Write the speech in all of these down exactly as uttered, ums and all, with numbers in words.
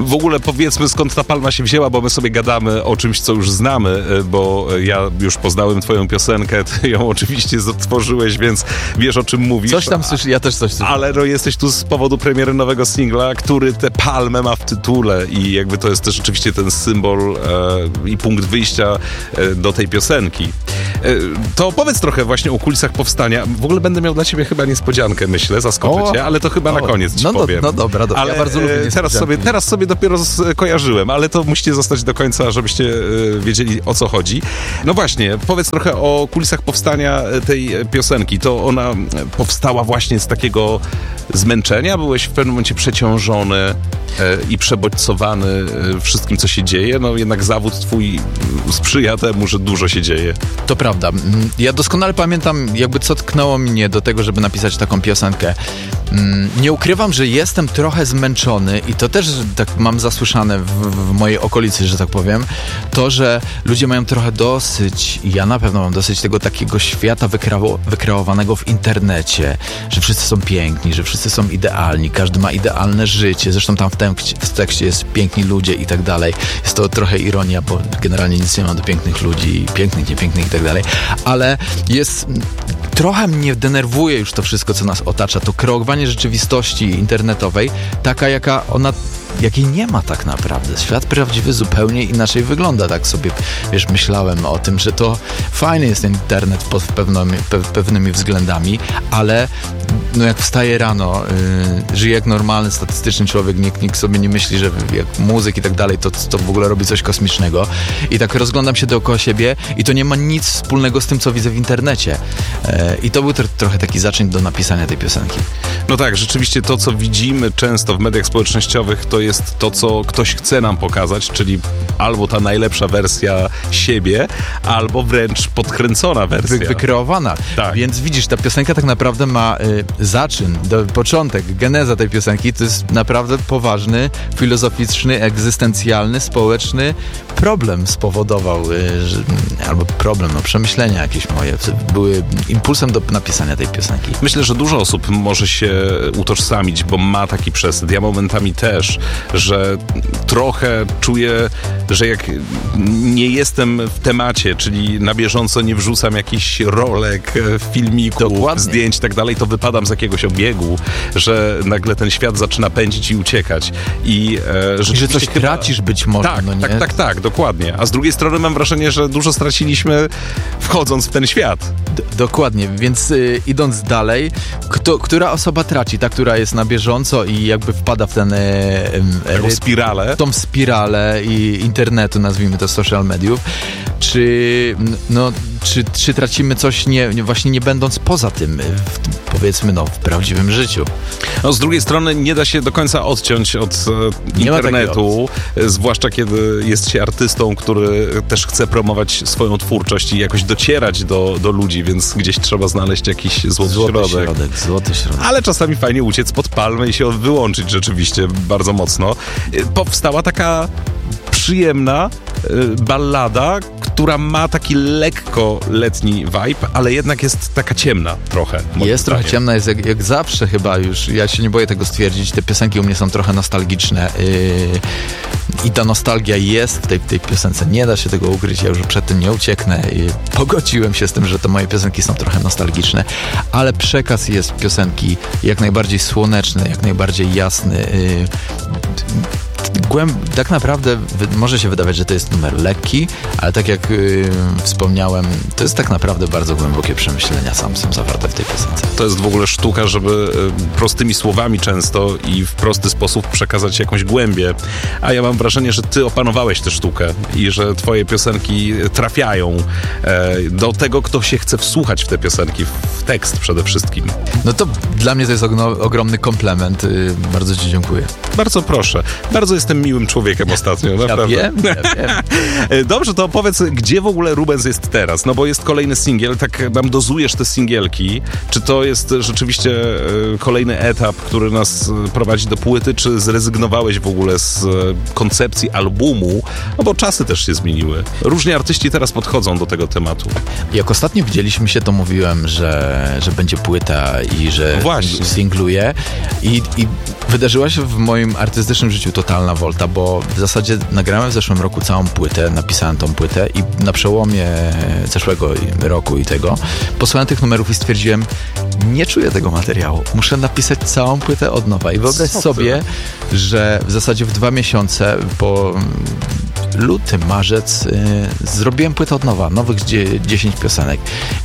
w ogóle powiedzmy, skąd ta palma się wzięła, bo my sobie gadamy o czymś, co już znamy, bo ja już poznałem twoją piosenkę, ty ją oczywiście stworzyłeś, więc wiesz, o czym mówisz. Coś tam słyszę, ja też coś słyszę. Ale no jesteś tu z powodu premiery nowego singla, który tę palmę ma w tytule i jakby to jest też rzeczywiście ten symbol e, i punkt wyjścia e, do tej piosenki. E, to opowiedz trochę właśnie o kulisach powstania. W ogóle będę miał dla ciebie chyba niespodziankę, myślę, zaskoczę O, cię, ale to chyba o, na koniec ci no powiem. Do, no dobra, dobra. Ale ja bardzo lubię teraz sobie, teraz sobie dopiero kojarzyłem, ale to musicie zostać do końca, żebyście e, wiedzieli, o co chodzi. No właśnie, powiedz trochę o kulisach powstania tej piosenki. To ona powstała właśnie z takiego zmęczenia? Byłeś w pewnym momencie przeciążony e, i przebodźcowany e, wszystkim, co się dzieje? No jednak zawód twój sprzyja temu, że dużo się dzieje. To prawda. Ja doskonale pamiętam, jakby co tknęło mnie do tego, żeby napisać taką piosenkę. Nie ukrywam, że jestem trochę zmęczony i to też tak mam zasłyszane w, w mojej okolicy, że tak powiem, to, że ludzie mają trochę dosyć, i ja na pewno mam dosyć tego takiego świata wykreowanego wykreowanego w internecie, że wszyscy są piękni, że wszyscy są idealni, każdy ma idealne życie, zresztą tam w tekście, w tekście jest piękni ludzie i tak dalej. Jest to trochę ironia, bo generalnie nic nie ma do pięknych ludzi, pięknych, niepięknych i tak dalej, ale jest, trochę mnie denerwuje już to wszystko, co nas otacza, to kreowanie rzeczywistości internetowej, taka jaka ona, jakiej nie ma tak naprawdę. Świat prawdziwy zupełnie inaczej wygląda, tak sobie, wiesz, myślałem o tym, że to fajny jest ten internet pod pewnymi, pe, pewnymi względami, ale no jak wstaje rano, yy, żyje jak normalny, statystyczny człowiek, nikt, nikt sobie nie myśli, że jak muzyk i tak dalej, to, to w ogóle robi coś kosmicznego i tak rozglądam się dookoła siebie i to nie ma nic wspólnego z tym, co widzę w internecie. Yy, I to był tr- trochę taki zaczyn do napisania tej piosenki. No tak, rzeczywiście to, co widzimy często w mediach społecznościowych, to jest to, co ktoś chce nam pokazać, czyli albo ta najlepsza wersja siebie, albo wręcz podkręcona wersja. Wy, wykreowana. Tak. Więc widzisz, ta piosenka tak naprawdę ma y, zaczyn, do, początek, geneza tej piosenki. To jest naprawdę poważny, filozoficzny, egzystencjalny, społeczny problem spowodował, y, że, albo problem, no przemyślenia jakieś moje były impulsem do napisania tej piosenki. Myślę, że dużo osób może się utożsamić, bo ma taki przesyt. Ja momentami też, że trochę czuję, że jak nie jestem w temacie, czyli na bieżąco nie wrzucam jakichś rolek, filmików, Dokładnie. zdjęć i tak dalej, to wypadam z jakiegoś obiegu, że nagle ten świat zaczyna pędzić i uciekać. I, e, I że coś chyba... tracisz być może, tak, no nie? Tak, tak, tak, dokładnie. A z drugiej strony mam wrażenie, że dużo straciliśmy wchodząc w ten świat. D- dokładnie, więc y, idąc dalej, kto, która osoba traci? Ta, która jest na bieżąco i jakby wpada w ten... Y, Taką spiralę. Tą spiralę i internetu, nazwijmy to social mediów, czy, no, czy, czy tracimy coś nie, właśnie nie będąc poza tym, w, powiedzmy, no, w prawdziwym życiu. No, z drugiej strony nie da się do końca odciąć od e, internetu, zwłaszcza kiedy jest się artystą, który też chce promować swoją twórczość i jakoś docierać do, do ludzi, więc gdzieś trzeba znaleźć jakiś złoty, Złoty środek. środek. Złoty środek. Ale czasami fajnie uciec pod palmę i się wyłączyć rzeczywiście bardzo mocno. Powstała taka przyjemna y, ballada, która ma taki lekko letni vibe, ale jednak jest taka ciemna trochę. Jest trochę zdaniem. ciemna, jest jak, jak zawsze chyba już. Ja się nie boję tego stwierdzić. Te piosenki u mnie są trochę nostalgiczne yy, i ta nostalgia jest w tej, tej piosence. Nie da się tego ukryć, ja już przed tym nie ucieknę. I pogodziłem się z tym, że te moje piosenki są trochę nostalgiczne, ale przekaz jest piosenki jak najbardziej słoneczny, jak najbardziej jasny. Yy, Głęb- tak naprawdę wy- może się wydawać, że to jest numer lekki, ale tak jak yy, wspomniałem, to jest tak naprawdę bardzo głębokie przemyślenia sam są zawarte w tej piosence. To jest w ogóle sztuka, żeby y, prostymi słowami często i w prosty sposób przekazać jakąś głębię. A ja mam wrażenie, że ty opanowałeś tę sztukę i że twoje piosenki trafiają e, do tego, kto się chce wsłuchać w te piosenki, w tekst przede wszystkim. No to dla mnie to jest ogno- ogromny komplement. Yy, bardzo ci dziękuję. Bardzo proszę. Bardzo jestem miłym człowiekiem ostatnio, Ja naprawdę. wiem, ja wiem. Dobrze, to opowiedz, gdzie w ogóle Rubens jest teraz? No bo jest kolejny singiel, tak nam dozujesz te singielki. Czy to jest rzeczywiście e, kolejny etap, który nas e, prowadzi do płyty, czy zrezygnowałeś w ogóle z e, koncepcji albumu? No bo czasy też się zmieniły. Różni artyści teraz podchodzą do tego tematu. Jak ostatnio widzieliśmy się, to mówiłem, że, że będzie płyta i że Właśnie. singluje. I, I wydarzyła się w moim artystycznym życiu totalna wolta. Volta, bo w zasadzie nagrałem w zeszłym roku całą płytę, napisałem tą płytę i na przełomie zeszłego roku i tego posłuchałem tych numerów i stwierdziłem, nie czuję tego materiału. Muszę napisać całą płytę od nowa. I wyobraź sobie, że w zasadzie w dwa miesiące po luty, marzec yy, zrobiłem płytę od nowa, nowych dziesięć piosenek.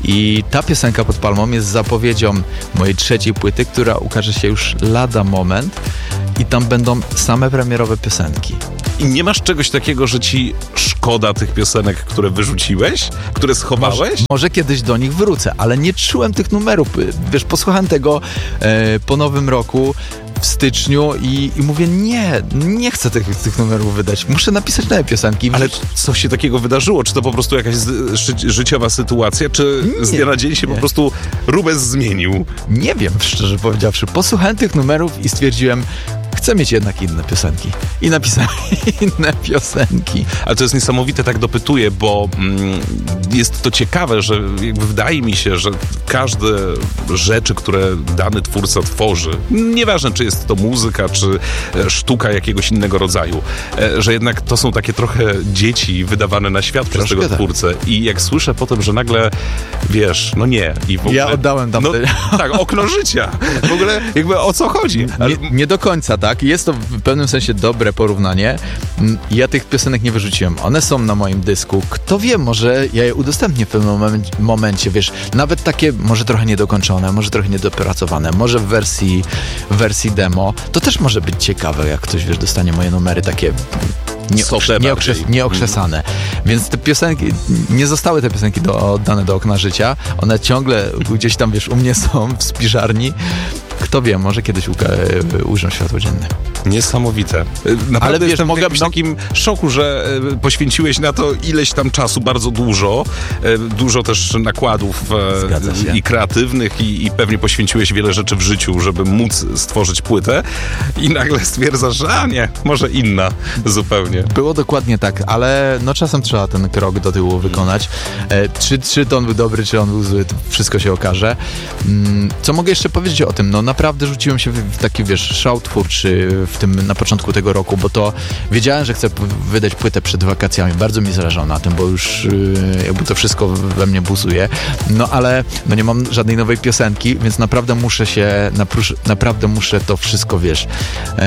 I ta piosenka Pod palmą jest zapowiedzią mojej trzeciej płyty, która ukaże się już lada moment i tam będą same premierowe piosenki. I nie masz czegoś takiego, że ci szkoda tych piosenek, które wyrzuciłeś, które schowałeś? Może, może kiedyś do nich wrócę, ale nie czułem tych numerów. Wiesz, posłuchałem tego e, po nowym roku, w styczniu i, i mówię, nie, nie chcę tych, tych numerów wydać. Muszę napisać nowe piosenki. Ale co się takiego wydarzyło? Czy to po prostu jakaś z, ży, życiowa sytuacja, czy nie, z dnia na dzień się nie. po prostu Rubens zmienił? Nie wiem, szczerze powiedziawszy. Posłuchałem tych numerów i stwierdziłem, chcę mieć jednak inne piosenki. I napisałem inne piosenki. Ale to jest niesamowite, tak dopytuję, bo mm, jest to ciekawe, że jakby wydaje mi się, że każde rzeczy, które dany twórca tworzy, nieważne czy jest to muzyka, czy sztuka jakiegoś innego rodzaju, że jednak to są takie trochę dzieci wydawane na świat przez tego twórcę. I jak słyszę potem, że nagle, wiesz, no nie. I w ogóle, ja oddałem tam... No, tak, okno życia. W ogóle jakby o co chodzi? Ale... Nie, nie do końca, tak? Jest to w pewnym sensie dobre porównanie. Ja tych piosenek nie wyrzuciłem. One są na moim dysku. Kto wie, może ja je udostępnię w pewnym momencie, momencie, wiesz, nawet takie może trochę niedokończone, może trochę niedopracowane, może w wersji, w wersji demo. To też może być ciekawe, jak ktoś, wiesz, dostanie moje numery takie nieokrze, nieokrzes, nieokrzesane. Mm. Więc te piosenki, nie zostały te piosenki do, oddane do okna życia. One ciągle gdzieś tam, wiesz, u mnie są w spiżarni. Kto wie, może kiedyś uka- ujrzą światło dzienne. Niesamowite. Naprawdę ale wiesz, jestem mogę... w takim szoku, że poświęciłeś na to ileś tam czasu, bardzo dużo. Dużo też nakładów i kreatywnych i, i pewnie poświęciłeś wiele rzeczy w życiu, żeby móc stworzyć płytę i nagle stwierdzasz, że a nie, może inna zupełnie. Było dokładnie tak, ale no czasem trzeba ten krok do tyłu wykonać. E, czy, czy to on był dobry, czy on był zły, to wszystko się okaże. Mm, co mogę jeszcze powiedzieć o tym? No naprawdę rzuciłem się w, w taki, wiesz, szał twórczy w tym, na początku tego roku, bo to wiedziałem, że chcę wydać płytę przed wakacjami. Bardzo mi zależało na tym, bo już yy, jakby to wszystko we mnie buzuje. No ale no nie mam żadnej nowej piosenki, więc naprawdę muszę się, naprusz, naprawdę muszę to wszystko, wiesz, yy,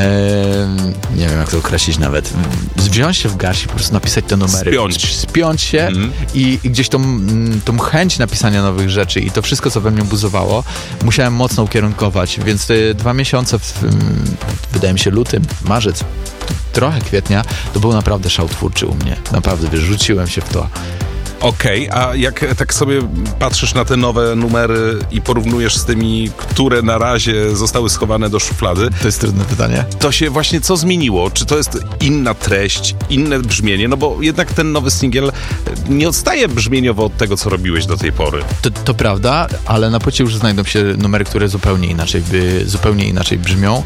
nie wiem jak to określić nawet, wziąć się w garść i po prostu napisać te numery. Spiąć. Spiąć się mm. i, i gdzieś tą, tą chęć napisania nowych rzeczy i to wszystko, co we mnie buzowało, musiałem mocno ukierunkować, więc te dwa miesiące, w, wydaje mi się luty, marzec, trochę kwietnia, to był naprawdę szał twórczy u mnie. Naprawdę, wiesz, rzuciłem się w to. Okej, okay, a jak tak sobie patrzysz na te nowe numery i porównujesz z tymi, które na razie zostały schowane do szuflady... To jest trudne pytanie. To się właśnie co zmieniło? Czy to jest inna treść, inne brzmienie? No bo jednak ten nowy singiel nie odstaje brzmieniowo od tego, co robiłeś do tej pory. To, to prawda, ale na płycie już znajdą się numery, które zupełnie inaczej, by, zupełnie inaczej brzmią.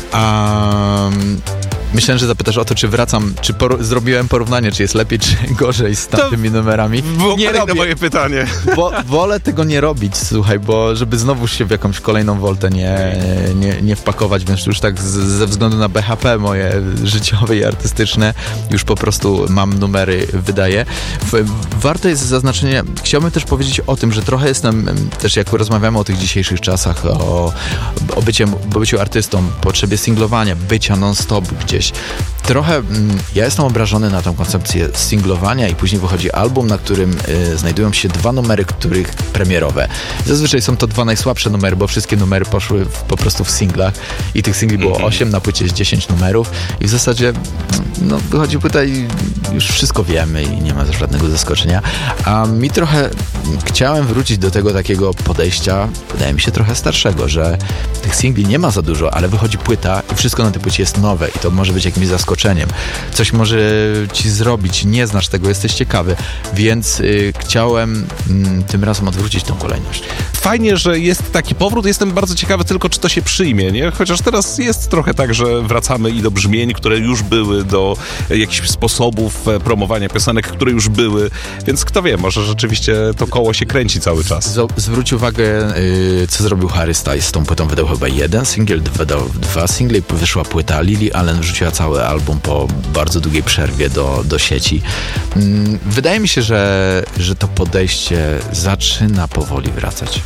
Um... Myślałem, że zapytasz o to, czy wracam, czy por- zrobiłem porównanie, czy jest lepiej, czy gorzej z tamtymi to numerami. Nie robię. Moje pytanie. Bo, wolę tego nie robić, słuchaj, bo żeby znowu się w jakąś kolejną woltę nie, nie, nie wpakować, więc już tak z, ze względu na B H P moje życiowe i artystyczne, już po prostu mam numery, wydaję. Warto jest zaznaczenie, chciałbym też powiedzieć o tym, że trochę jestem, też jak rozmawiamy o tych dzisiejszych czasach, o, o, byciem, o byciu artystą, potrzebie singlowania, bycia non-stop gdzieś. Trochę mm, ja jestem obrażony na tą koncepcję singlowania i później wychodzi album, na którym y, znajdują się dwa numery, których premierowe. Zazwyczaj są to dwa najsłabsze numery, bo wszystkie numery poszły w, po prostu w singlach i tych singli było osiem, na płycie jest dziesięć numerów i w zasadzie no, wychodzi płyta i już wszystko wiemy i nie ma żadnego zaskoczenia. A mi trochę chciałem wrócić do tego takiego podejścia, wydaje mi się trochę starszego, że tych singli nie ma za dużo, ale wychodzi płyta i wszystko na tej płycie jest nowe i to może być jakimś zaskoczeniem. Coś może ci zrobić, nie znasz tego, jesteś ciekawy, więc y, chciałem y, tym razem odwrócić tą kolejność. Fajnie, że jest taki powrót, jestem bardzo ciekawy tylko, czy to się przyjmie, nie? Chociaż teraz jest trochę tak, że wracamy i do brzmień, które już były, do jakichś sposobów promowania piosenek, które już były, więc kto wie, może rzeczywiście to koło się kręci cały czas. Z- zwróć uwagę, y, co zrobił Harry Styles z tą płytą, wydał chyba jeden singiel, wydał dwa single, wyszła płyta, Lily Allen wrzuciła cały album, album po bardzo długiej przerwie do, do sieci. Wydaje mi się, że, że to podejście zaczyna powoli wracać.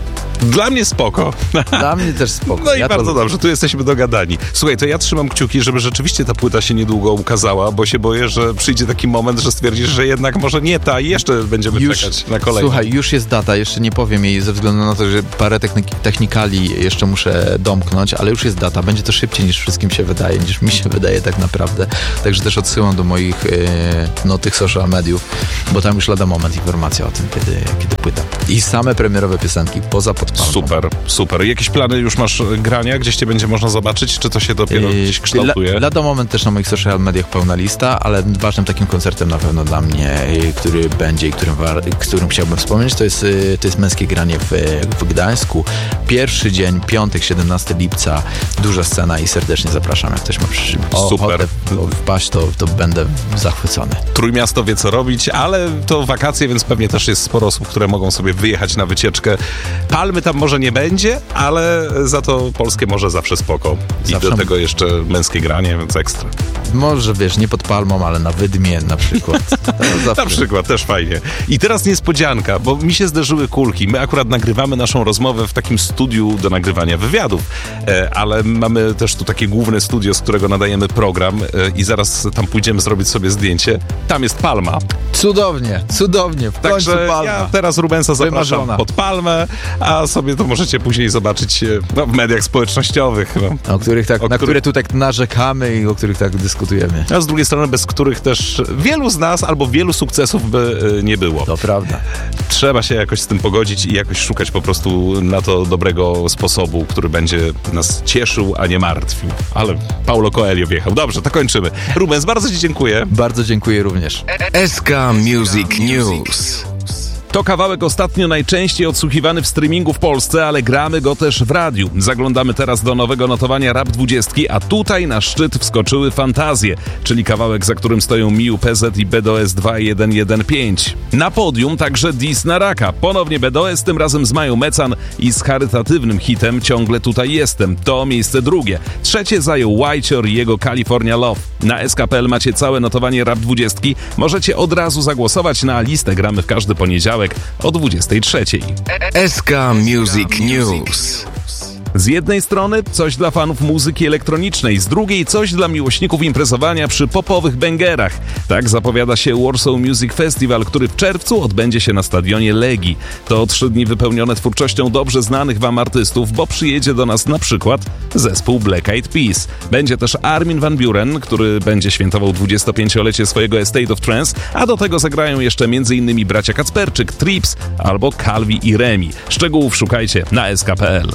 Dla mnie spoko. Dla mnie też spoko. No i ja bardzo to... dobrze, tu jesteśmy dogadani. Słuchaj, to ja trzymam kciuki, żeby rzeczywiście ta płyta się niedługo ukazała, bo się boję, że przyjdzie taki moment, że stwierdzisz, że jednak może nie ta i jeszcze będziemy już, czekać na kolejną. Słuchaj, już jest data, jeszcze nie powiem jej ze względu na to, że parę technik- technikali jeszcze muszę domknąć, ale już jest data. Będzie to szybciej niż wszystkim się wydaje, niż mi się wydaje tak naprawdę. Także też odsyłam do moich yy, no tych social mediów, bo tam już lada moment informacja o tym, kiedy, kiedy płyta. I same premierowe piosenki, poza podpalką. Super, super. Jakieś plany już masz grania? Gdzieś cię będzie można zobaczyć? Czy to się dopiero yy, gdzieś kształtuje? La, lada moment też na moich social mediach pełna lista, ale ważnym takim koncertem na pewno dla mnie, yy, który będzie i którym, którym chciałbym wspomnieć, to jest, yy, to jest męskie granie w, w Gdańsku. Pierwszy dzień, piątek, siedemnastego lipca, duża scena i serdecznie zapraszam. Jak ktoś ma przy, o, super. wpaść, to, to będę zachwycony. Trójmiasto wie co robić, ale to wakacje, więc pewnie też jest sporo osób, które mogą sobie wyjechać na wycieczkę. Palmy tam może nie będzie, ale za to polskie morze zawsze spoko. I zawsze. Do tego jeszcze męskie granie, więc ekstra. Może, wiesz, nie pod Palmą, ale na Wydmie na przykład. Na przykład, też fajnie. I teraz niespodzianka, bo mi się zderzyły kulki. My akurat nagrywamy naszą rozmowę w takim studiu do nagrywania wywiadów, e, ale mamy też tu takie główne studio, z którego nadajemy program e, i zaraz tam pójdziemy zrobić sobie zdjęcie. Tam jest palma. Cudownie, cudownie. W końcu Także palma. ja teraz Rubensa zapraszam Wymarzona. pod palmę, a sobie to możecie później zobaczyć no, w mediach społecznościowych. No. O których tak, o na których... które tu tak narzekamy i o których tak dyskutujemy. A z drugiej strony, bez których też wielu z nas albo wielu sukcesów by y, nie było. To prawda. Trzeba się jakoś z tym pogodzić i jakoś szukać po prostu na to dobrego sposobu, który będzie nas cieszył, a nie martwił. Ale Paulo Coelho wjechał. Dobrze, to kończymy. Rubens, bardzo ci dziękuję. Bardzo dziękuję również. S K Music News. To kawałek ostatnio najczęściej odsłuchiwany w streamingu w Polsce, ale gramy go też w radiu. Zaglądamy teraz do nowego notowania Rap dwudziestki, a tutaj na szczyt wskoczyły Fantazje, czyli kawałek, za którym stoją Miu, P Z i B D O S dwa jeden jeden pięć. Na podium także Dis na Raka. Ponownie B D O S, tym razem z Mają Mecan i z charytatywnym hitem Ciągle tutaj jestem. To miejsce drugie. Trzecie zajął Whitecior i jego California Love. Na S K kropka P L macie całe notowanie Rap dwudziestki. Możecie od razu zagłosować na listę. Gramy w każdy poniedziałek o dwudziestej trzeciej. S K Music News. Z jednej strony coś dla fanów muzyki elektronicznej, z drugiej coś dla miłośników imprezowania przy popowych bęgerach. Tak zapowiada się Warsaw Music Festival, który w czerwcu odbędzie się na stadionie Legii. To trzy dni wypełnione twórczością dobrze znanych wam artystów, bo przyjedzie do nas na przykład zespół Black Eyed Peas. Będzie też Armin van Buuren, który będzie świętował dwudziestopięciolecie swojego Estate of Trance, a do tego zagrają jeszcze m.in. bracia Kacperczyk, Trips albo Calvi i Remi. Szczegółów szukajcie na S K kropka P L.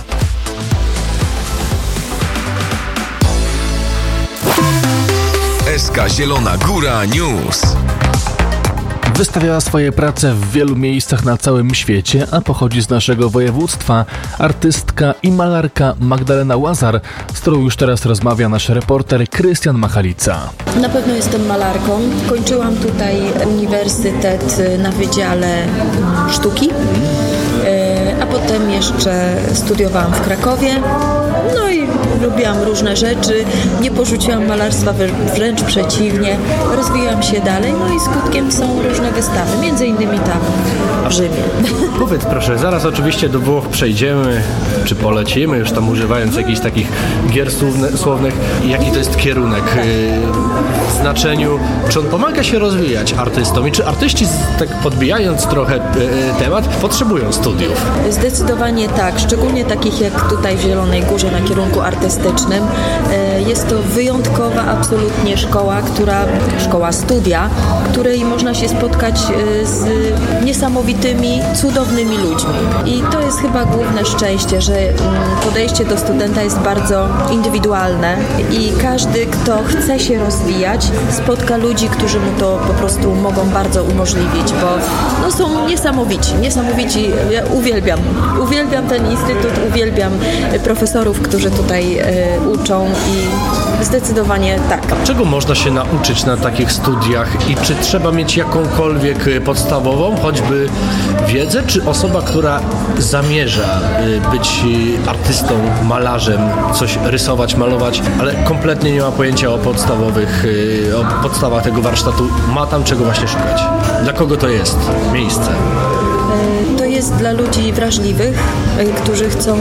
S K Zielona Góra News. Wystawiała swoje prace w wielu miejscach na całym świecie, a pochodzi z naszego województwa. Artystka i malarka Magdalena Łazar, z którą już teraz rozmawia nasz reporter Krystian Machalica. Na pewno jestem malarką. Kończyłam tutaj uniwersytet na Wydziale Sztuki, a potem jeszcze studiowałam w Krakowie. No i lubiłam różne rzeczy, nie porzuciłam malarstwa, wręcz przeciwnie, rozwijałam się dalej, no i skutkiem są różne wystawy, między innymi tam w Rzymie. Powiedz proszę, zaraz oczywiście do Włoch przejdziemy, czy polecimy, już tam używając jakichś takich gier słowne, słownych, jaki to jest kierunek w znaczeniu, czy on pomaga się rozwijać artystom i czy artyści, tak podbijając trochę temat, potrzebują studiów? Zdecydowanie tak, szczególnie takich jak tutaj w Zielonej Górze na kierunku artystycznym. Jest to wyjątkowa absolutnie szkoła, która, szkoła studia, której można się spotkać z niesamowitymi, cudownymi ludźmi. I to jest chyba główne szczęście, że podejście do studenta jest bardzo indywidualne i każdy, kto chce się rozwijać, spotka ludzi, którzy mu to po prostu mogą bardzo umożliwić, bo no, są niesamowici, niesamowici. Ja uwielbiam uwielbiam ten instytut, uwielbiam profesorów, którzy tutaj e, uczą i zdecydowanie tak. Czego można się nauczyć na takich studiach i czy trzeba mieć jakąkolwiek podstawową, choćby wiedzę, czy osoba, która zamierza być artystą, malarzem, coś rysować, malować, ale kompletnie nie ma pojęcia o podstawowych, o podstawach tego warsztatu, ma tam czego właśnie szukać? Dla kogo to jest miejsce? To jest dla ludzi wrażliwych, którzy chcą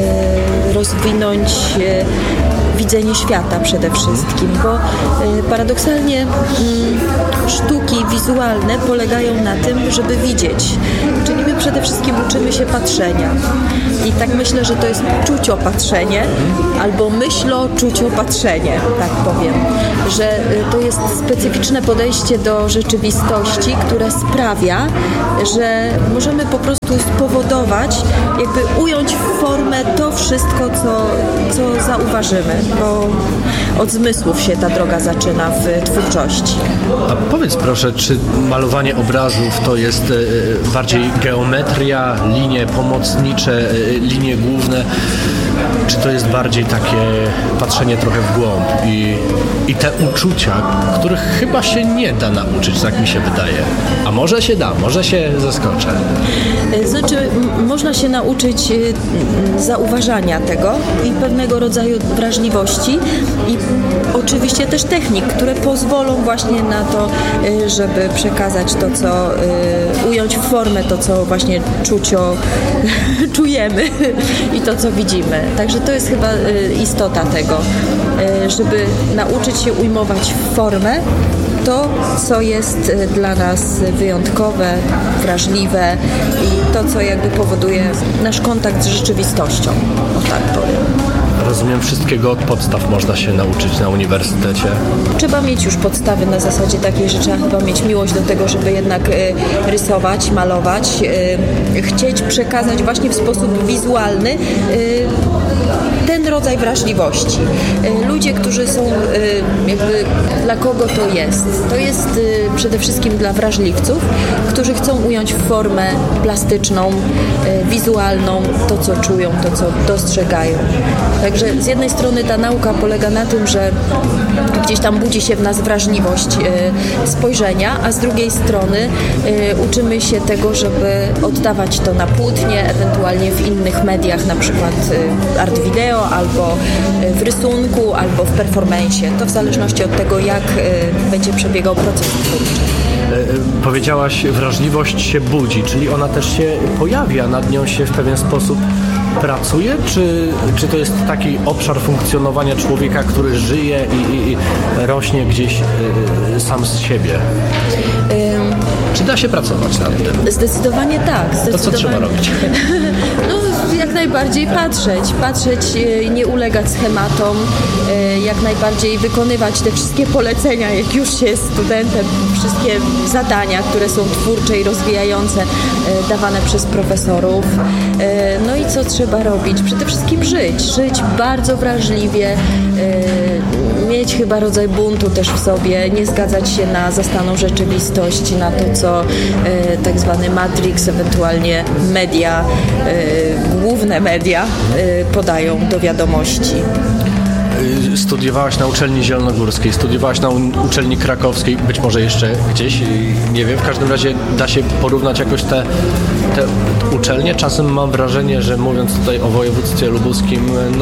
rozwinąć widzenie świata przede wszystkim, bo paradoksalnie sztuki wizualne polegają na tym, żeby widzieć. Czyli my przede wszystkim uczymy się patrzenia. I tak myślę, że to jest czuciopatrzenie albo myślo-czuciopatrzenie, tak powiem. Że to jest specyficzne podejście do rzeczywistości, które sprawia, że możemy po prostu spowodować, jakby ująć w formę to wszystko, co, co zauważymy, bo od zmysłów się ta droga zaczyna w twórczości. A powiedz proszę, czy malowanie obrazów to jest e, bardziej geometria, linie pomocnicze, e, linie główne, czy to jest bardziej takie patrzenie trochę w głąb i, i te uczucia, których chyba się nie da nauczyć, tak mi się wydaje. A może się da, może się zaskoczę. Znaczy, m- można się nauczyć y, zauważania tego i pewnego rodzaju wrażliwości i oczywiście też technik, które pozwolą właśnie na to, y, żeby przekazać to, co y, ująć w formę to, co właśnie czucio czujemy i to, co widzimy. Także to jest chyba y, istota tego, y, żeby nauczyć się ujmować w formę to, co jest dla nas wyjątkowe, wrażliwe i to, co jakby powoduje nasz kontakt z rzeczywistością, o tak powiem. Rozumiem, wszystkiego od podstaw można się nauczyć na uniwersytecie. Trzeba mieć już podstawy na zasadzie takiej, że trzeba chyba mieć miłość do tego, żeby jednak y, rysować, malować, y, chcieć przekazać właśnie w sposób wizualny y, ten rodzaj wrażliwości. Y, ludzie, którzy są y, jakby dla kogo to jest? To jest y, przede wszystkim dla wrażliwców, którzy chcą ująć w formę plastyczną, y, wizualną, to co czują, to co dostrzegają. Także z jednej strony ta nauka polega na tym, że gdzieś tam budzi się w nas wrażliwość y, spojrzenia, a z drugiej strony y, uczymy się tego, żeby oddawać to na płótnie, ewentualnie w innych mediach, na przykład y, art wideo, albo y, w rysunku, albo w performance'ie. To w zależności od tego, jak y, będzie przebiegał proces twórczy. Powiedziałaś, wrażliwość się budzi, czyli ona też się pojawia, nad nią się w pewien sposób pracuje, czy, czy to jest taki obszar funkcjonowania człowieka, który żyje i, i, i rośnie gdzieś y, sam z siebie? Ym... Czy da się pracować nad tym? Zdecydowanie tak. Zdecydowanie. To co trzeba robić? No, jak najbardziej patrzeć, patrzeć, nie ulegać schematom, jak najbardziej wykonywać te wszystkie polecenia, jak już się jest studentem, wszystkie zadania, które są twórcze i rozwijające, dawane przez profesorów. No i co trzeba robić? Przede wszystkim żyć, żyć bardzo wrażliwie, mieć chyba rodzaj buntu też w sobie, nie zgadzać się na zastaną rzeczywistość, na to, co tak zwany Matrix, ewentualnie media, główne media podają do wiadomości. Studiowałaś na uczelni zielonogórskiej, studiowałaś na uczelni krakowskiej, być może jeszcze gdzieś, nie wiem, w każdym razie da się porównać jakoś te, te uczelnie. Czasem mam wrażenie, że mówiąc tutaj o województwie lubuskim, no,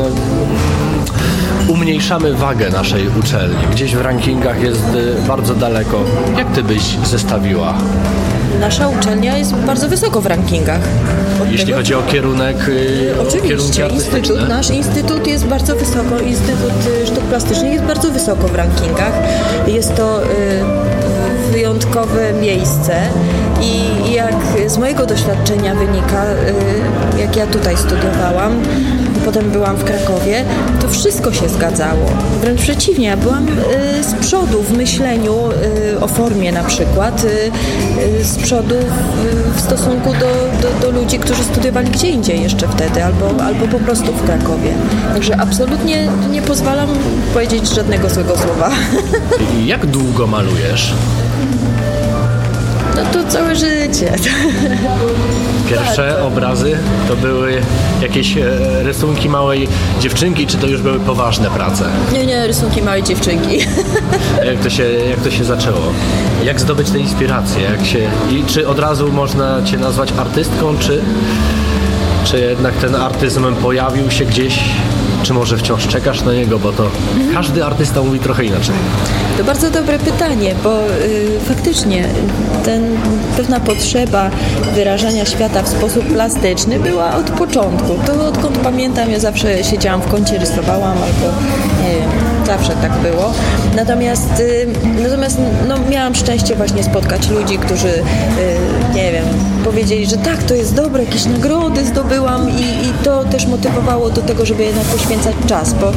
umniejszamy wagę naszej uczelni. Gdzieś w rankingach jest bardzo daleko. Jak ty byś zestawiła? Nasza uczelnia jest bardzo wysoko w rankingach. Od Jeśli tego, chodzi o kierunek, oczywiście, instytut, nasz instytut jest bardzo wysoko, Instytut Sztuk Plastycznych jest bardzo wysoko w rankingach. Jest to y, wyjątkowe miejsce i jak z mojego doświadczenia wynika, y, jak ja tutaj studiowałam, potem byłam w Krakowie, to wszystko się zgadzało. Wręcz przeciwnie, ja byłam y, z przodu w myśleniu y, o formie na przykład, y, y, z przodu w, w stosunku do, do, do ludzi, którzy studiowali gdzie indziej jeszcze wtedy, albo, albo po prostu w Krakowie. Także absolutnie nie pozwalam powiedzieć żadnego złego słowa. I jak długo malujesz? No to całe życie. Pierwsze Bardzo. obrazy to były jakieś e, rysunki małej dziewczynki, czy to już były poważne prace? Nie, nie, rysunki małej dziewczynki. Jak to się, jak to się zaczęło? Jak zdobyć tę inspirację? Jak się, i czy od razu można Cię nazwać artystką, czy, czy jednak ten artyzm pojawił się gdzieś, czy może wciąż czekasz na niego, bo to każdy artysta mówi trochę inaczej. To bardzo dobre pytanie, bo y, faktycznie ten, pewna potrzeba wyrażania świata w sposób plastyczny była od początku. To odkąd pamiętam, ja zawsze siedziałam w kącie, rysowałam albo nie wiem, zawsze tak było. Natomiast, y, natomiast no, miałam szczęście właśnie spotkać ludzi, którzy, y, nie wiem, powiedzieli, że tak, to jest dobre, jakieś nagrody zdobyłam i, i to też motywowało do tego, żeby jednak poświęcać czas, bo y,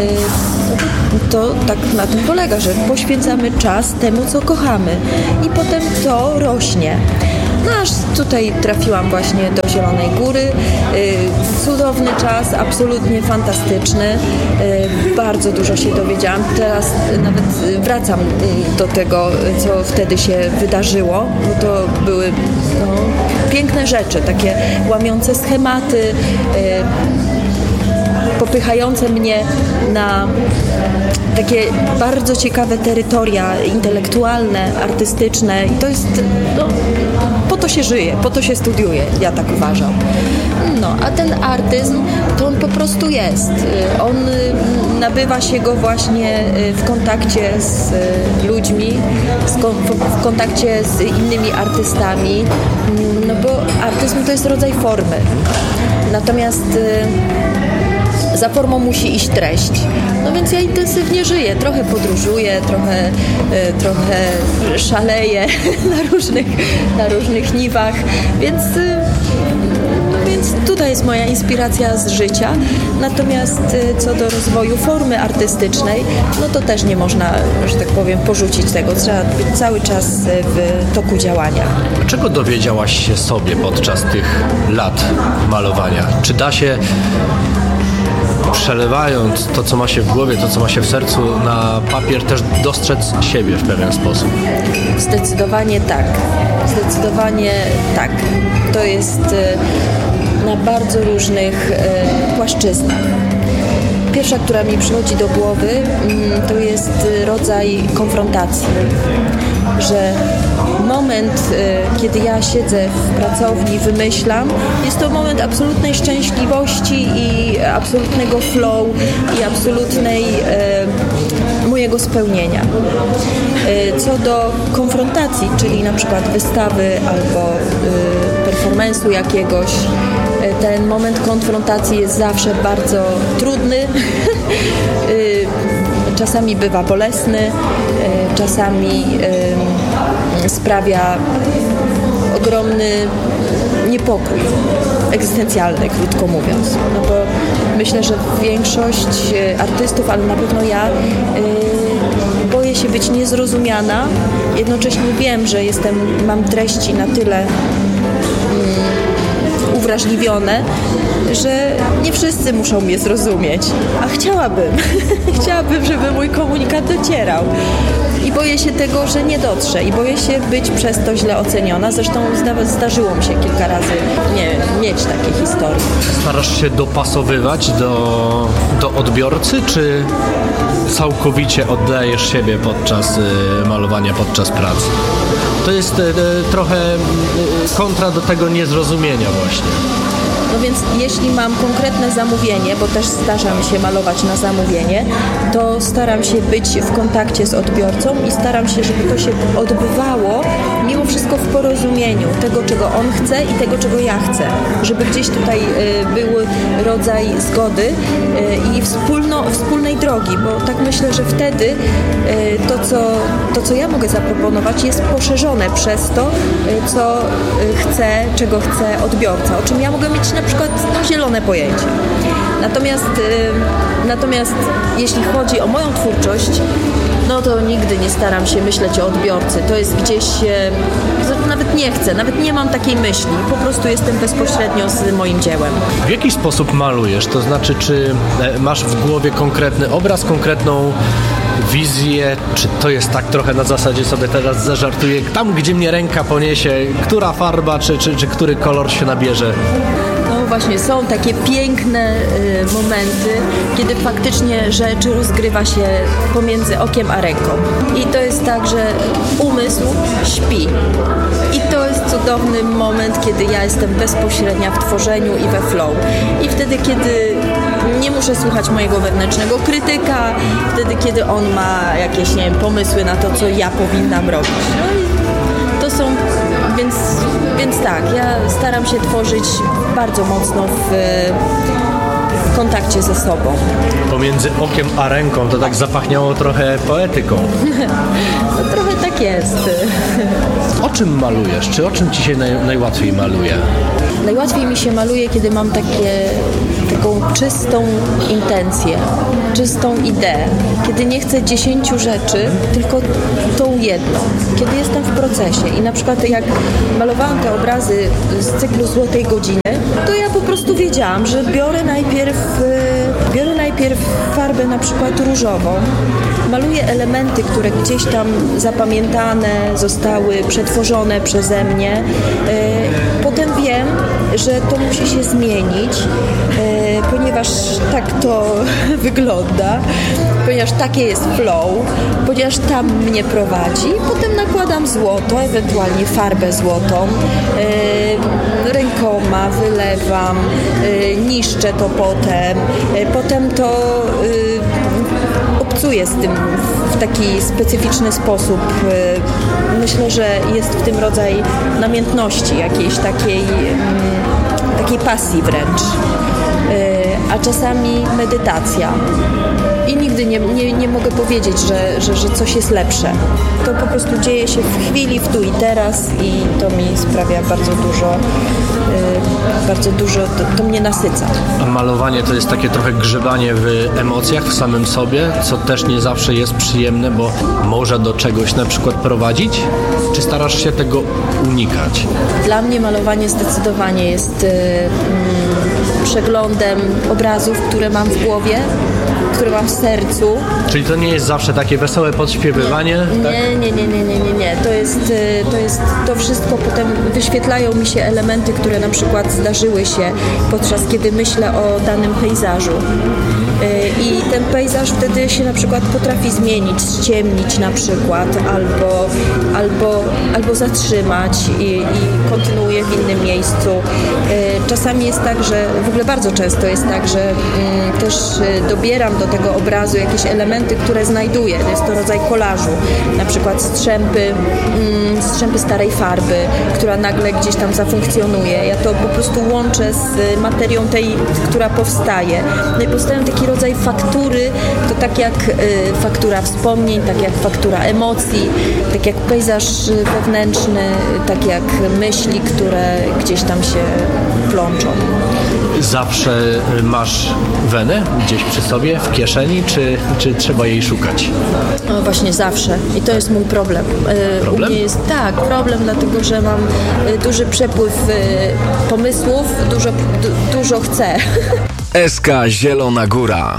to, to tak na tym polega, że poświęcamy czas temu, co kochamy i potem to rośnie. No aż tutaj trafiłam właśnie do Zielonej Góry. Yy, cudowny czas, absolutnie fantastyczny. Yy, bardzo dużo się dowiedziałam. Teraz nawet wracam do tego, co wtedy się wydarzyło, bo to były no, piękne rzeczy, takie łamiące schematy, yy, popychające mnie na takie bardzo ciekawe terytoria intelektualne, artystyczne i to jest, no, po to się żyje, po to się studiuje, ja tak uważam. No, a ten artyzm, to on po prostu jest. On nabywa się go właśnie w kontakcie z ludźmi, w kontakcie z innymi artystami, no bo artyzm to jest rodzaj formy. Natomiast za formą musi iść treść. No więc ja intensywnie żyję, trochę podróżuję, trochę, y, trochę szaleję na różnych, na różnych niwach, więc, y, no więc tutaj jest moja inspiracja z życia. Natomiast y, co do rozwoju formy artystycznej, no to też nie można, że tak powiem, porzucić tego. Trzeba być cały czas w toku działania. Czego dowiedziałaś się sobie podczas tych lat malowania? Czy da się, przelewając to, co ma się w głowie, to, co ma się w sercu na papier, też dostrzec siebie w pewien sposób? Zdecydowanie tak. Zdecydowanie tak. To jest na bardzo różnych płaszczyznach. Pierwsza, która mi przychodzi do głowy, to jest rodzaj konfrontacji, że moment, kiedy ja siedzę w pracowni, wymyślam, jest to moment absolutnej szczęśliwości i absolutnego flow i absolutnej e, mojego spełnienia. E, co do konfrontacji, czyli na przykład wystawy albo e, performance'u jakiegoś, e, ten moment konfrontacji jest zawsze bardzo trudny. e, Czasami bywa bolesny, czasami sprawia ogromny niepokój egzystencjalny, krótko mówiąc. No bo myślę, że większość artystów, ale na pewno ja, boję się być niezrozumiana. Jednocześnie wiem, że jestem, mam treści na tyle uwrażliwione, że nie wszyscy muszą mnie zrozumieć, a chciałabym, chciałabym, żeby mój komunikat docierał. I boję się tego, że nie dotrze i boję się być przez to źle oceniona. Zresztą zda- zdarzyło mi się kilka razy nie wiem, mieć takie historie. Starasz się dopasowywać do, do odbiorcy, czy całkowicie oddajesz siebie podczas y, malowania, podczas pracy? To jest y, y, trochę y, kontra do tego niezrozumienia właśnie. No więc jeśli mam konkretne zamówienie, bo też zdarza mi się malować na zamówienie, to staram się być w kontakcie z odbiorcą i staram się, żeby to się odbywało mimo wszystko w porozumieniu tego, czego on chce i tego, czego ja chcę. Żeby gdzieś tutaj y, był rodzaj zgody y, i wspólno, wspólnej drogi, bo tak myślę, że wtedy y, to, co, to, co ja mogę zaproponować, jest poszerzone przez to, y, co y, chce, czego chce odbiorca, o czym ja mogę mieć na przykład no, zielone pojęcie. Natomiast, y, natomiast jeśli chodzi o moją twórczość, no to nigdy nie staram się myśleć o odbiorcy. To jest gdzieś, y, nawet nie chcę, nawet nie mam takiej myśli. Po prostu jestem bezpośrednio z moim dziełem. W jaki sposób malujesz? To znaczy, czy masz w głowie konkretny obraz, konkretną wizję? Czy to jest tak trochę na zasadzie sobie teraz zażartuję, tam gdzie mnie ręka poniesie, która farba czy, czy, czy który kolor się nabierze? No właśnie, są takie piękne y, momenty, kiedy faktycznie rzecz rozgrywa się pomiędzy okiem a ręką. I to jest tak, że umysł śpi. I to jest cudowny moment, kiedy ja jestem bezpośrednia w tworzeniu i we flow. I wtedy, kiedy nie muszę słuchać mojego wewnętrznego krytyka, wtedy, kiedy on ma jakieś, nie wiem, pomysły na to, co ja powinnam robić. No i to są, więc, więc tak, ja staram się tworzyć bardzo mocno w, w kontakcie ze sobą. Pomiędzy okiem a ręką to tak zapachniało trochę poetyką. No, trochę tak jest. O czym malujesz? Czy o czym ci się naj, najłatwiej maluje? Najłatwiej mi się maluje, kiedy mam takie, taką czystą intencję, czystą ideę. Kiedy nie chcę dziesięciu rzeczy, tylko tą jedną. Kiedy jestem w procesie i na przykład jak malowałam te obrazy z cyklu Złotej Godziny, to ja po prostu wiedziałam, że biorę najpierw, biorę najpierw farbę na przykład różową, maluję elementy, które gdzieś tam zapamiętane zostały, przetworzone przeze mnie. Potem wiem, że to musi się zmienić, ponieważ tak to wygląda, ponieważ takie jest flow, ponieważ tam mnie prowadzi. Potem nakładam złoto, ewentualnie farbę złotą, rękoma wylewam, niszczę to potem, potem to obcuję z tym w taki specyficzny sposób. Myślę, że jest w tym rodzaj namiętności, jakiejś takiej, takiej pasji wręcz, a czasami medytacja. I nigdy nie, nie, nie mogę powiedzieć, że, że, że coś jest lepsze. To po prostu dzieje się w chwili, w tu i teraz i to mi sprawia bardzo dużo, yy, bardzo dużo, to, to mnie nasyca. A malowanie to jest takie trochę grzebanie w emocjach, w samym sobie, co też nie zawsze jest przyjemne, bo może do czegoś na przykład prowadzić? Czy starasz się tego unikać? Dla mnie malowanie zdecydowanie jest yy, yy, przeglądem obrazów, które mam w głowie, które mam w sercu. Czyli to nie jest zawsze takie wesołe podśpiewywanie? Nie, tak? nie, nie, nie, nie, nie, nie. To jest, to jest, to wszystko potem wyświetlają mi się elementy, które na przykład zdarzyły się podczas kiedy myślę o danym pejzażu. I ten pejzaż wtedy się na przykład potrafi zmienić, ściemnić na przykład, albo, albo, albo zatrzymać i, i kontynuuje w innym miejscu. Czasami jest tak, że w ogóle bardzo często jest tak, że mm, też dobieram do tego obrazu jakieś elementy, które znajduję. Jest to rodzaj kolażu, na przykład strzępy, mm, strzępy starej farby, która nagle gdzieś tam zafunkcjonuje. Ja to po prostu łączę z materią tej, która powstaje. No i powstają taki rodzaj faktury, to tak jak y, faktura wspomnień, tak jak faktura emocji, tak jak pejzaż wewnętrzny, tak jak myśli, które gdzieś tam się plączą. Zawsze masz wenę gdzieś przy sobie, w kieszeni, czy, czy trzeba jej szukać? No właśnie zawsze. I to jest mój problem. Problem? U mnie jest tak, problem, dlatego że mam duży przepływ pomysłów, dużo, du, dużo chcę. S K Zielona Góra.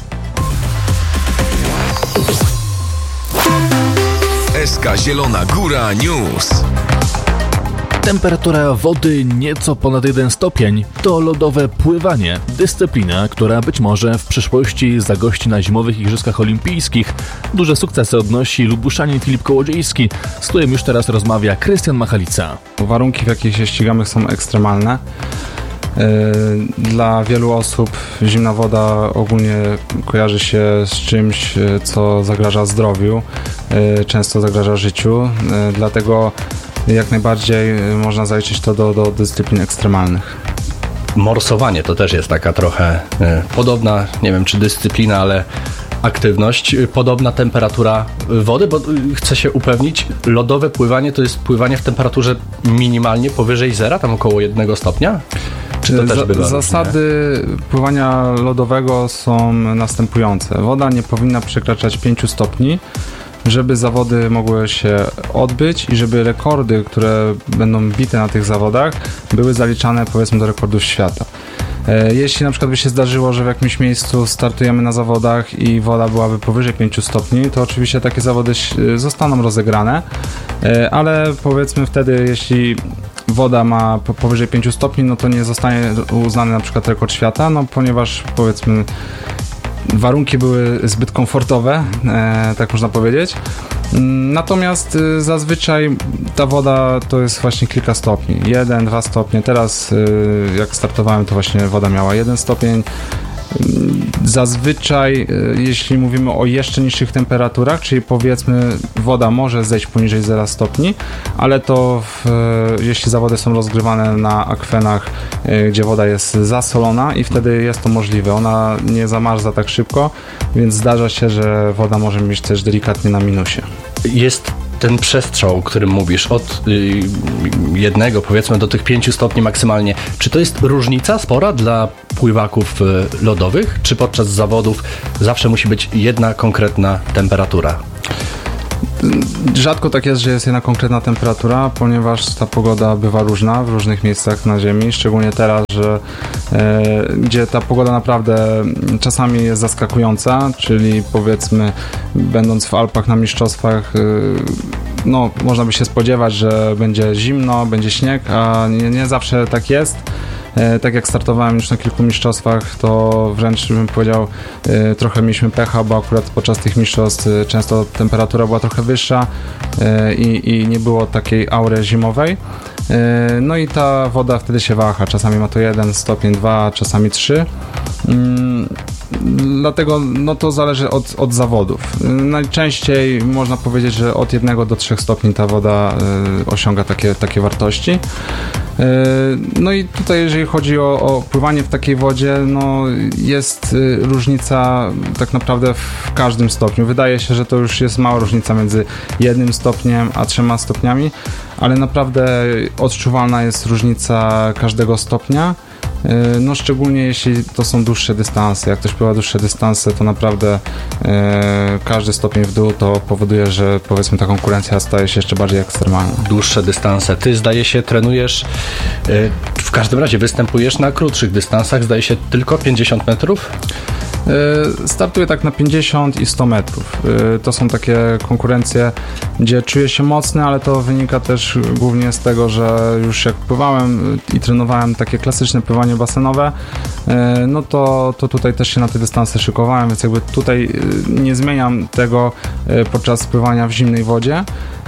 S K Zielona Góra News. Temperatura wody nieco ponad jeden stopień to lodowe pływanie. Dyscyplina, która być może w przyszłości zagości na zimowych Igrzyskach Olimpijskich. Duże sukcesy odnosi Lubuszanin Filip Kołodziejski, z którym już teraz rozmawia Krystian Machalica. Warunki, w jakich się ścigamy, są ekstremalne. Dla wielu osób zimna woda ogólnie kojarzy się z czymś, co zagraża zdrowiu, często zagraża życiu, dlatego jak najbardziej można zaliczyć to do, do dyscyplin ekstremalnych. Morsowanie to też jest taka trochę e, podobna, nie wiem czy dyscyplina, ale aktywność, podobna temperatura wody, bo chcę się upewnić, lodowe pływanie to jest pływanie w temperaturze minimalnie powyżej zera, tam około jednego stopnia? Czy to też bywa Zasady różnie? Pływania lodowego są następujące. Woda nie powinna przekraczać pięciu stopni. żeby zawody mogły się odbyć i żeby rekordy, które będą bite na tych zawodach, były zaliczane powiedzmy do rekordów świata. Jeśli na przykład by się zdarzyło, że w jakimś miejscu startujemy na zawodach i woda byłaby powyżej pięciu stopni, to oczywiście takie zawody zostaną rozegrane, ale powiedzmy wtedy, jeśli woda ma powyżej pięciu stopni, no to nie zostanie uznany na przykład rekord świata, no ponieważ powiedzmy warunki były zbyt komfortowe, e, tak można powiedzieć. Natomiast e, zazwyczaj ta woda to jest właśnie kilka stopni. Jeden, dwa stopnie. Teraz e, jak startowałem, to właśnie woda miała jeden stopień. Zazwyczaj, jeśli mówimy o jeszcze niższych temperaturach, czyli powiedzmy woda może zejść poniżej zera stopni, ale to w, jeśli zawody są rozgrywane na akwenach, gdzie woda jest zasolona i wtedy jest to możliwe. Ona nie zamarza tak szybko, więc zdarza się, że woda może być też delikatnie na minusie. Jest ten przestrzał, o którym mówisz, od y, jednego powiedzmy do tych pięciu stopni maksymalnie. Czy to jest różnica spora dla pływaków y, lodowych? Czy podczas zawodów zawsze musi być jedna konkretna temperatura? Rzadko tak jest, że jest jedna konkretna temperatura, ponieważ ta pogoda bywa różna w różnych miejscach na Ziemi, szczególnie teraz, że, e, gdzie ta pogoda naprawdę czasami jest zaskakująca, czyli powiedzmy będąc w Alpach na mistrzostwach, e, no można by się spodziewać, że będzie zimno, będzie śnieg, a nie, nie zawsze tak jest. Tak jak startowałem już na kilku mistrzostwach, to wręcz bym powiedział, trochę mieliśmy pecha, bo akurat podczas tych mistrzostw często temperatura była trochę wyższa i, i nie było takiej aury zimowej. No i ta woda wtedy się waha, czasami ma to jeden stopień, dwa, czasami trzy. Dlatego no to zależy od, od zawodów. Najczęściej można powiedzieć, że od jednego do trzech stopni ta woda y, osiąga takie, takie wartości. Y, no i tutaj jeżeli chodzi o, o pływanie w takiej wodzie, no jest y, różnica tak naprawdę w każdym stopniu. Wydaje się, że to już jest mała różnica między jednym stopniem a trzema stopniami, ale naprawdę odczuwalna jest różnica każdego stopnia. No szczególnie jeśli to są dłuższe dystanse. Jak ktoś pływa dłuższe dystanse, to naprawdę e, każdy stopień w dół to powoduje, że powiedzmy ta konkurencja staje się jeszcze bardziej ekstremalna. Dłuższe dystanse. Ty zdaje się trenujesz, e, w każdym razie występujesz na krótszych dystansach, zdaje się tylko pięćdziesiąt metrów? Startuję tak na pięćdziesiąt i sto metrów. To są takie konkurencje, gdzie czuję się mocny, ale to wynika też głównie z tego, że już jak pływałem i trenowałem takie klasyczne pływanie basenowe, no to, to tutaj też się na te dystanse szykowałem, więc jakby tutaj nie zmieniam tego podczas pływania w zimnej wodzie,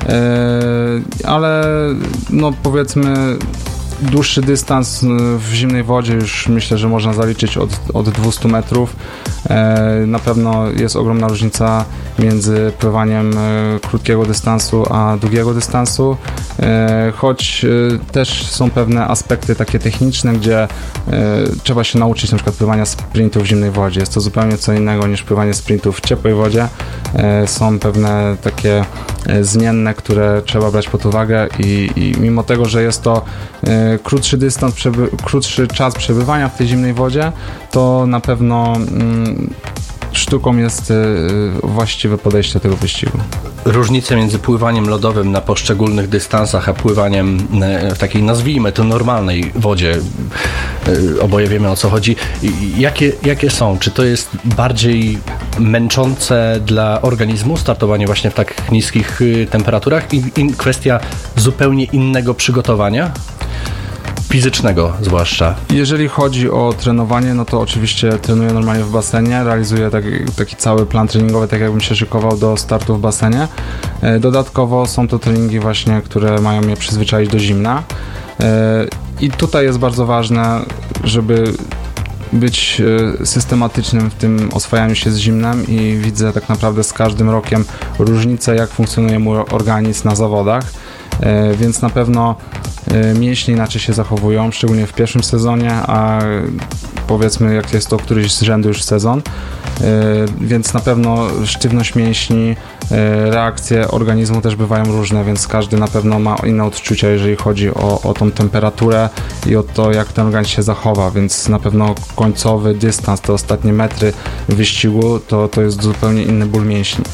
ale no powiedzmy dłuższy dystans w zimnej wodzie już myślę, że można zaliczyć od, od dwieście metrów. Na pewno jest ogromna różnica między pływaniem krótkiego dystansu a długiego dystansu, choć też są pewne aspekty takie techniczne, gdzie trzeba się nauczyć na przykład pływania sprintów w zimnej wodzie. Jest to zupełnie co innego niż pływanie sprintów w ciepłej wodzie. Są pewne takie zmienne, które trzeba brać pod uwagę i, i mimo tego, że jest to krótszy dystans, przeby- krótszy czas przebywania w tej zimnej wodzie, to na pewno mm, sztuką jest y, właściwe podejście do tego wyścigu. Różnice między pływaniem lodowym na poszczególnych dystansach, a pływaniem w takiej, nazwijmy to, normalnej wodzie, y, oboje wiemy o co chodzi. Jakie, jakie są? Czy to jest bardziej męczące dla organizmu startowanie właśnie w tak niskich y, temperaturach i, i kwestia zupełnie innego przygotowania? Fizycznego zwłaszcza. Jeżeli chodzi o trenowanie, no to oczywiście trenuję normalnie w basenie, realizuję taki, taki cały plan treningowy, tak jakbym się szykował do startu w basenie. Dodatkowo są to treningi właśnie, które mają mnie przyzwyczaić do zimna. I tutaj jest bardzo ważne, żeby być systematycznym w tym oswajaniu się z zimnem i widzę tak naprawdę z każdym rokiem różnicę, jak funkcjonuje mój organizm na zawodach. Więc na pewno mięśnie inaczej się zachowują, szczególnie w pierwszym sezonie, a powiedzmy jak jest to któryś z rzędu już sezon, więc na pewno sztywność mięśni, reakcje organizmu też bywają różne, więc każdy na pewno ma inne odczucia, jeżeli chodzi o, o tą temperaturę i o to, jak ten organizm się zachowa, więc na pewno końcowy dystans, te ostatnie metry wyścigu, to, to jest zupełnie inny ból mięśni.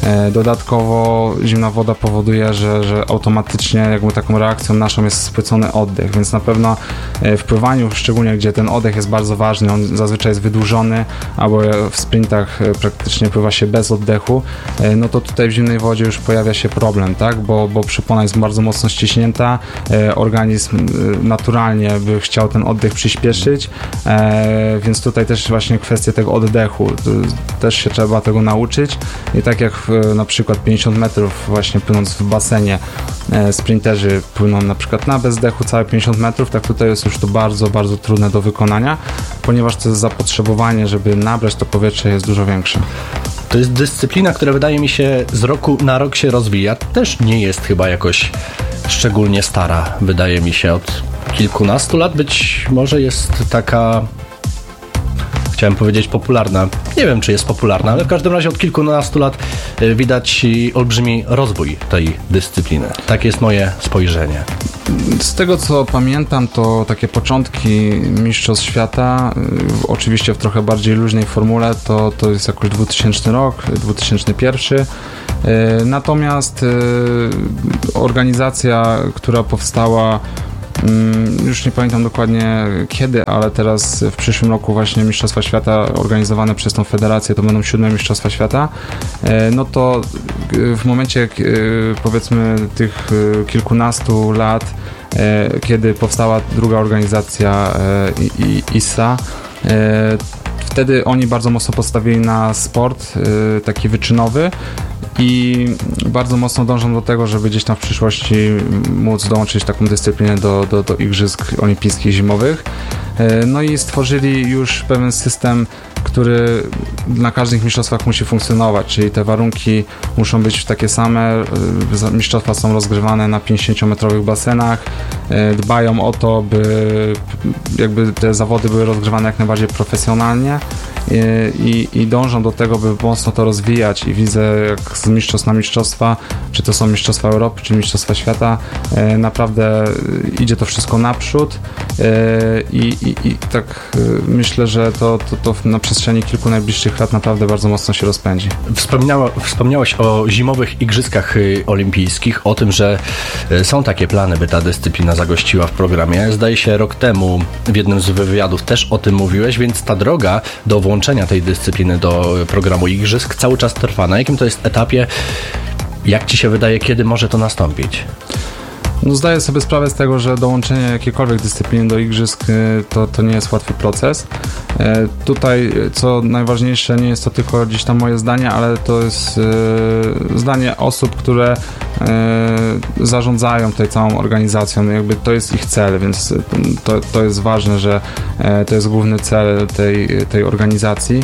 Dodatkowo zimna woda powoduje, że, że automatycznie jakby taką reakcją naszą jest spłycony oddech, więc na pewno w pływaniu, szczególnie gdzie ten oddech jest bardzo ważny, on zazwyczaj jest wydłużony, albo w sprintach praktycznie pływa się bez oddechu, no to tutaj w zimnej wodzie już pojawia się problem, tak? Bo, bo przypona jest bardzo mocno ściśnięta, organizm naturalnie by chciał ten oddech przyspieszyć, więc tutaj też właśnie kwestia tego oddechu, też się trzeba tego nauczyć i tak jak na przykład pięćdziesiąt metrów właśnie płynąc w basenie sprinterzy płyną na przykład na bezdechu całe pięćdziesiąt metrów, tak tutaj jest już to bardzo, bardzo trudne do wykonania, ponieważ to zapotrzebowanie, żeby nabrać to powietrze jest dużo większe. To jest dyscyplina, która wydaje mi się z roku na rok się rozwija. Też nie jest chyba jakoś szczególnie stara. Wydaje mi się od kilkunastu lat być może jest taka... Chciałem powiedzieć popularna. Nie wiem, czy jest popularna, ale w każdym razie od kilkunastu lat widać olbrzymi rozwój tej dyscypliny. Tak jest moje spojrzenie. Z tego, co pamiętam, to takie początki Mistrzostw Świata, oczywiście w trochę bardziej luźnej formule, to, to jest jakoś dwutysięczny rok, dwa tysiące pierwszy. Natomiast organizacja, która powstała, już nie pamiętam dokładnie kiedy, ale teraz w przyszłym roku właśnie Mistrzostwa Świata organizowane przez tą federację, to będą siódme Mistrzostwa Świata, no to w momencie powiedzmy tych kilkunastu lat, kiedy powstała druga organizacja I S A, wtedy oni bardzo mocno postawili na sport taki wyczynowy i bardzo mocno dążą do tego, żeby gdzieś tam w przyszłości móc dołączyć taką dyscyplinę do, do, do Igrzysk Olimpijskich Zimowych. No i stworzyli już pewien system, który na każdych mistrzostwach musi funkcjonować, czyli te warunki muszą być takie same, mistrzostwa są rozgrywane na pięćdziesięciometrowych basenach, dbają o to, by jakby te zawody były rozgrywane jak najbardziej profesjonalnie i, i dążą do tego, by mocno to rozwijać i widzę jak z mistrzostw na mistrzostwa, czy to są mistrzostwa Europy, czy mistrzostwa świata, naprawdę idzie to wszystko naprzód i, i, i tak myślę, że to, to, to na przestrzeni kilku najbliższych lat naprawdę bardzo mocno się rozpędzi. Wspominało, wspomniałeś o zimowych igrzyskach olimpijskich, o tym, że są takie plany, by ta dyscyplina zagościła w programie. Zdaje się rok temu w jednym z wywiadów też o tym mówiłeś, więc ta droga do włączenia tej dyscypliny do programu igrzysk cały czas trwa. Na jakim to jest etapie? Jak ci się wydaje, kiedy może to nastąpić? No zdaję sobie sprawę z tego, że dołączenie jakiejkolwiek dyscypliny do igrzysk to, to nie jest łatwy proces. E, tutaj, co najważniejsze, nie jest to tylko gdzieś tam moje zdanie, ale to jest e, zdanie osób, które e, zarządzają tej całą organizacją. Jakby to jest ich cel, więc to, to jest ważne, że e, to jest główny cel tej, tej organizacji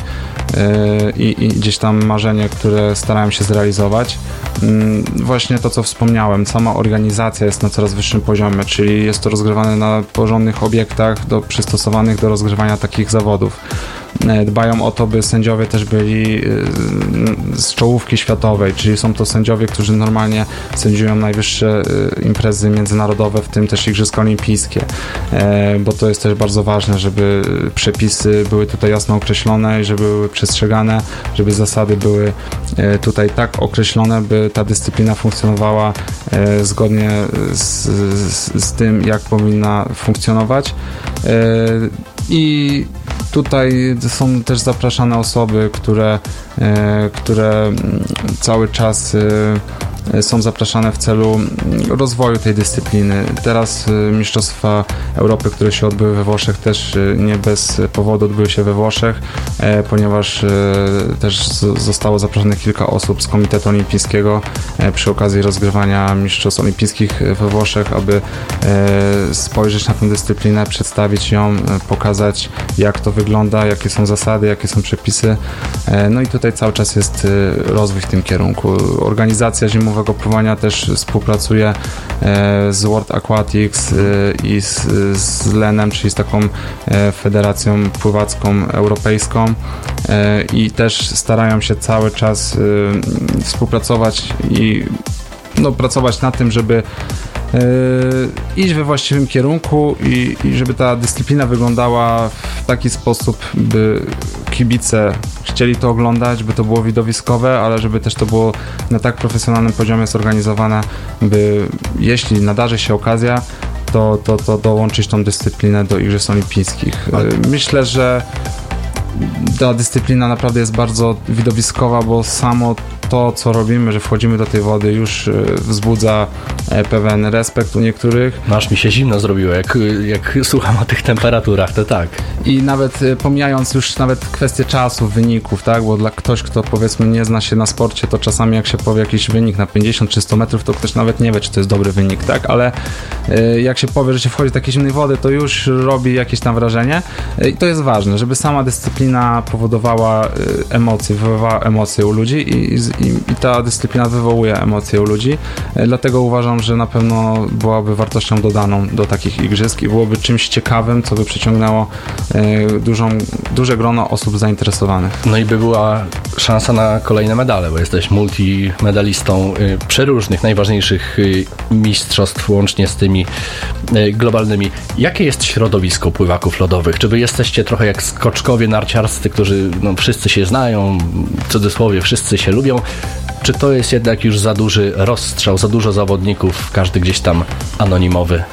e, i, i gdzieś tam marzenie, które starają się zrealizować. E, właśnie to, co wspomniałem, sama organizacja jest na coraz wyższym poziomie, czyli jest to rozgrywane na porządnych obiektach do, przystosowanych do rozgrywania takich zawodów. Dbają o to, by sędziowie też byli z czołówki światowej, czyli są to sędziowie, którzy normalnie sędziują najwyższe imprezy międzynarodowe, w tym też Igrzyska Olimpijskie, bo to jest też bardzo ważne, żeby przepisy były tutaj jasno określone i żeby były przestrzegane, żeby zasady były tutaj tak określone, by ta dyscyplina funkcjonowała zgodnie z, z, z tym, jak powinna funkcjonować. I tutaj są też zapraszane osoby, które, które cały czas są zapraszane w celu rozwoju tej dyscypliny. Teraz Mistrzostwa Europy, które się odbyły we Włoszech, też nie bez powodu odbyły się we Włoszech, ponieważ też zostało zaproszonych kilka osób z Komitetu Olimpijskiego przy okazji rozgrywania Mistrzostw Olimpijskich we Włoszech, aby spojrzeć na tę dyscyplinę, przedstawić ją, pokazać, jak to wygląda, jakie są zasady, jakie są przepisy. No i tutaj cały czas jest rozwój w tym kierunku. Organizacja zimowego pływania też współpracuje z World Aquatics i z, z L E N-em, czyli z taką federacją pływacką europejską i też starają się cały czas współpracować i no, pracować nad tym, żeby Yy, iść we właściwym kierunku i, i żeby ta dyscyplina wyglądała w taki sposób, by kibice, chcieli to oglądać, by to było widowiskowe, ale żeby też to było na tak profesjonalnym poziomie zorganizowane, by jeśli nadarzy się okazja, to, to, to dołączyć tą dyscyplinę do Igrzysk Olimpijskich. Myślę, że ta dyscyplina naprawdę jest bardzo widowiskowa, bo samo to, co robimy, że wchodzimy do tej wody, już wzbudza pewien respekt u niektórych. Masz mi się zimno zrobiło, jak, jak słucham o tych temperaturach, to tak. I nawet pomijając już nawet kwestię czasu, wyników, tak, bo dla ktoś, kto powiedzmy nie zna się na sporcie, to czasami jak się powie jakiś wynik na pięćdziesiąt czy sto metrów, to ktoś nawet nie wie, czy to jest dobry wynik, tak, ale jak się powie, że się wchodzi do takiej zimnej wody, to już robi jakieś tam wrażenie i to jest ważne, żeby sama dyscyplina powodowała emocje, wywoływała emocje u ludzi i, i, i ta dyscyplina wywołuje emocje u ludzi, dlatego uważam, że na pewno byłaby wartością dodaną do takich igrzysk i byłoby czymś ciekawym, co by przyciągnęło dużą, duże grono osób zainteresowanych. No i by była szansa na kolejne medale, bo jesteś multimedalistą przeróżnych, najważniejszych mistrzostw, łącznie z tymi globalnymi. Jakie jest środowisko pływaków lodowych? Czy wy jesteście trochę jak skoczkowie narciarscy, którzy no, wszyscy się znają, w cudzysłowie wszyscy się lubią? Czy to jest jednak już za duży rozstrzał, za dużo zawodników, każdy gdzieś tam anonimowy?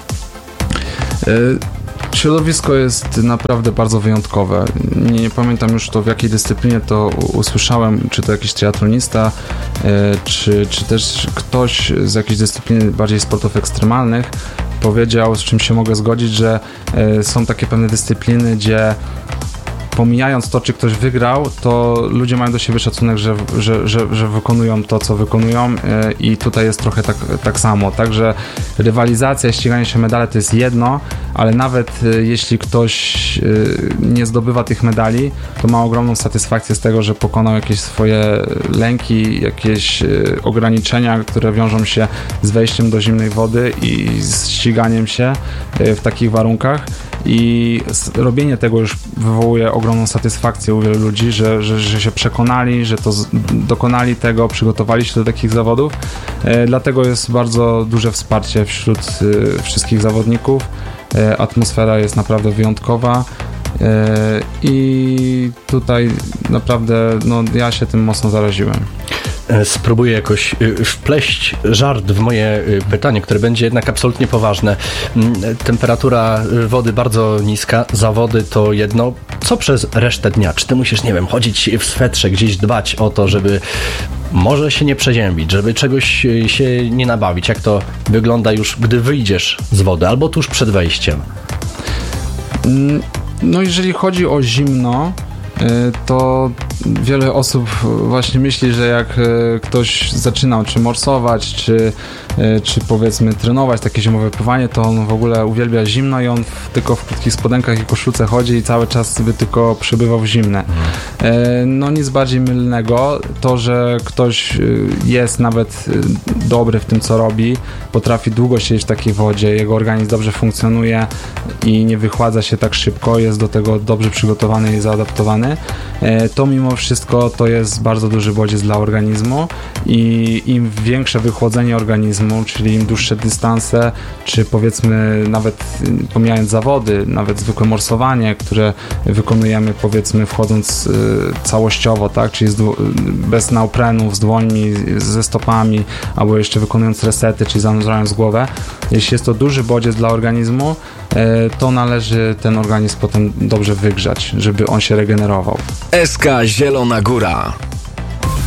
Y- Środowisko jest naprawdę bardzo wyjątkowe. Nie, nie pamiętam już to, w jakiej dyscyplinie to usłyszałem, czy to jakiś triatlonista, y, czy, czy też ktoś z jakiejś dyscypliny bardziej sportów ekstremalnych powiedział, z czym się mogę zgodzić, że y, są takie pewne dyscypliny, gdzie pomijając to, czy ktoś wygrał, to ludzie mają do siebie szacunek, że, że, że, że wykonują to, co wykonują i tutaj jest trochę tak, tak samo. Także rywalizacja, ściganie się medale to jest jedno, ale nawet jeśli ktoś nie zdobywa tych medali, to ma ogromną satysfakcję z tego, że pokonał jakieś swoje lęki, jakieś ograniczenia, które wiążą się z wejściem do zimnej wody i z ściganiem się w takich warunkach. I robienie tego już wywołuje ogromną satysfakcję u wielu ludzi, że, że, że się przekonali, że to z, dokonali tego, przygotowali się do takich zawodów. E, dlatego jest bardzo duże wsparcie wśród e, wszystkich zawodników. E, atmosfera jest naprawdę wyjątkowa. E, I tutaj naprawdę no, ja się tym mocno zaraziłem. Spróbuję jakoś wpleść żart w moje pytanie, które będzie jednak absolutnie poważne. Temperatura wody bardzo niska, zawody to jedno. Co przez resztę dnia? Czy ty musisz, nie wiem, chodzić w swetrze, gdzieś dbać o to, żeby może się nie przeziębić, żeby czegoś się nie nabawić? Jak to wygląda już, gdy wyjdziesz z wody albo tuż przed wejściem? No jeżeli chodzi o zimno, to wiele osób właśnie myśli, że jak ktoś zaczynał czy morsować, czy, czy powiedzmy trenować takie zimowe pływanie, to on w ogóle uwielbia zimno i on w, tylko w krótkich spodenkach i koszulce chodzi i cały czas sobie tylko przebywał w zimne. No nic bardziej mylnego. To, że ktoś jest nawet dobry w tym, co robi, potrafi długo siedzieć w takiej wodzie, jego organizm dobrze funkcjonuje i nie wychładza się tak szybko, jest do tego dobrze przygotowany i zaadaptowany, to mimo wszystko to jest bardzo duży bodziec dla organizmu i im większe wychłodzenie organizmu, czyli im dłuższe dystanse, czy powiedzmy nawet pomijając zawody, nawet zwykłe morsowanie, które wykonujemy powiedzmy wchodząc y, całościowo, tak, czyli z, bez neoprenów, z dłońmi, ze stopami, albo jeszcze wykonując resety, czyli zanurzając głowę. Jeśli jest to duży bodziec dla organizmu, y, to należy ten organizm potem dobrze wygrzać, żeby on się regenerował. S K Zielona Góra.